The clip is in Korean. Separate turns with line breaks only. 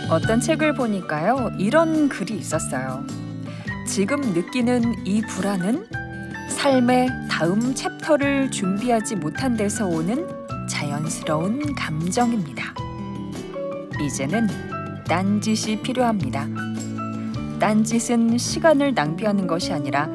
어떤 책을 보니까요, 이런 글이 있었어요. 지금 느끼는 이 불안은 삶의 다음 챕터를 준비하지 못한 데서 오는 자연스러운 감정입니다. 이제는 딴짓이 필요합니다. 딴짓은 시간을 낭비하는 것이 아니라